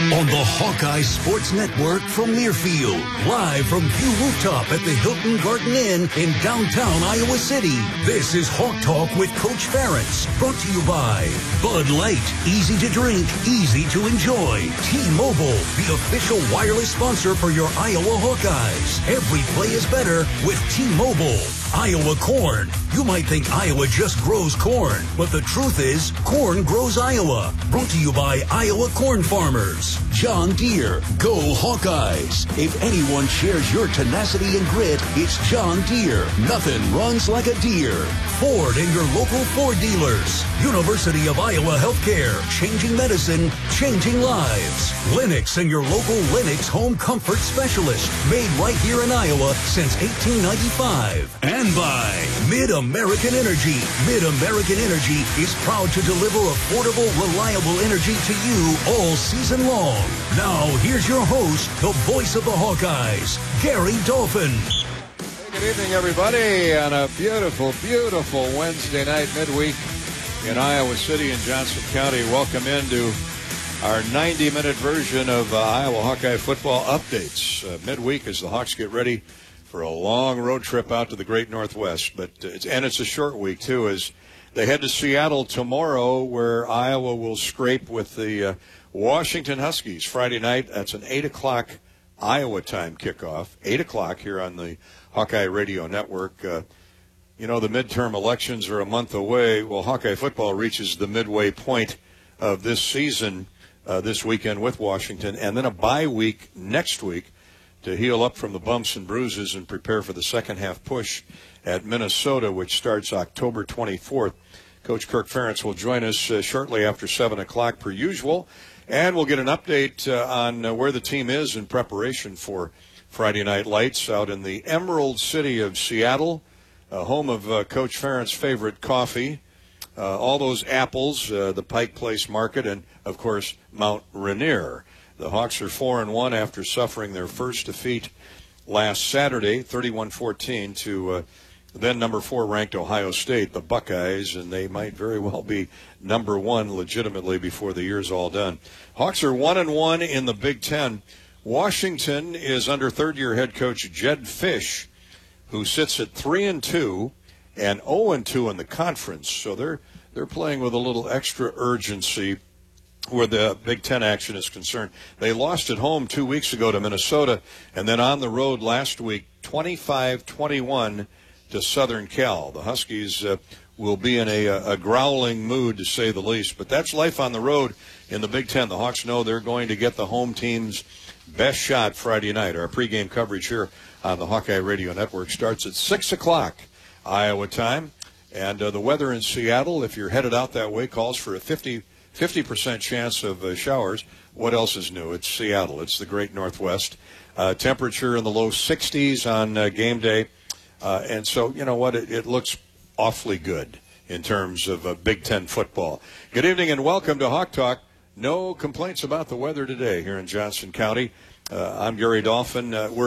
On the Hawkeye Sports Network from Learfield, live from View Rooftop at the Hilton Garden Inn in downtown Iowa City. This is Hawk Talk with Coach Ferentz, brought to you by Bud Light. Easy to drink, easy to enjoy. T-Mobile, the official wireless sponsor for your Iowa Hawkeyes. Every play is better with T-Mobile. Iowa corn. You might think Iowa just grows corn, but the truth is, corn grows Iowa. Brought to you by Iowa Corn Farmers. John Deere. Go Hawkeyes. If anyone shares your tenacity and grit, it's John Deere. Nothing runs like a deer. Ford and your local Ford dealers. University of Iowa Healthcare. Changing medicine, changing lives. Lennox and your local Lennox home comfort specialist. Made right here in Iowa since 1895. And by Mid-American Energy. Mid-American Energy is proud to deliver affordable, reliable energy to you all season long. Now, here's your host, the voice of the Hawkeyes, Gary Dolphin. Hey, good evening, everybody, on a beautiful, beautiful Wednesday night midweek in Iowa City and Johnson County. Welcome into our 90-minute version of Iowa Hawkeye football updates. Midweek as the Hawks get ready for a long road trip out to the great Northwest. But it's a short week, too, as they head to Seattle tomorrow, where Iowa will scrape with the Washington Huskies Friday night. That's an 8 o'clock Iowa time kickoff, 8 o'clock here on the Hawkeye Radio Network. The midterm elections are a month away. Well, Hawkeye football reaches the midway point of this season this weekend with Washington, and then a bye week next week to heal up from the bumps and bruises and prepare for the second half push at Minnesota, which starts October 24th. Coach Kirk Ferentz will join us shortly after 7 o'clock per usual, and we'll get an update on where the team is in preparation for Friday Night Lights out in the Emerald City of Seattle, home of Coach Ferentz's favorite coffee, all those apples, the Pike Place Market, and, of course, Mount Rainier. The Hawks are 4-1 after suffering their first defeat last Saturday, 31-14, to then number 4 ranked Ohio State, the Buckeyes, and they might very well be number 1 legitimately before the year's all done. Hawks are 1-1 in the Big Ten. Washington is under third-year head coach Jedd Fisch, who sits at 3-2 and 0-2 in the conference. So they're playing with a little extra urgency where the Big Ten action is concerned. They lost at home 2 weeks ago to Minnesota, and then on the road last week, 25-21 to Southern Cal. The Huskies will be in a growling mood, to say the least. But that's life on the road in the Big Ten. The Hawks know they're going to get the home team's best shot Friday night. Our pregame coverage here on the Hawkeye Radio Network starts at 6 o'clock Iowa time. And the weather in Seattle, if you're headed out that way, calls for a 50% chance of showers. What else is new? It's Seattle. It's the great Northwest. Temperature in the low 60s on game day. And so, you know what? It looks awfully good in terms of Big Ten football. Good evening and welcome to Hawk Talk. No complaints about the weather today here in Johnson County. I'm Gary Dolphin. We're